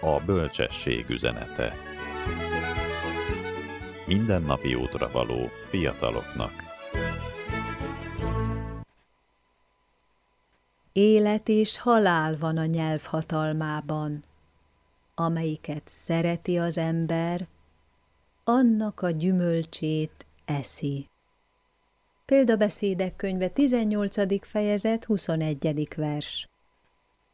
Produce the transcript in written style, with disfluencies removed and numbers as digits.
A bölcsesség üzenete. Mindennapi útra való fiataloknak. Élet és halál van a nyelv hatalmában. Amelyiket szereti az ember, annak a gyümölcsét eszi. Példabeszédek könyve 18. fejezet 21. vers.